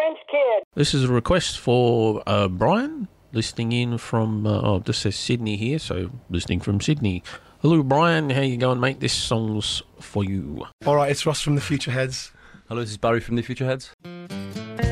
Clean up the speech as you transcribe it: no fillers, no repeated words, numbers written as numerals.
French kid. This is a request for Brian, listening in from, this says Sydney here, so listening from Sydney. Hello, Brian. How you going, mate? This song's for you. All right, it's Ross from the Future Heads. Hello, this is Barry from the Future Heads.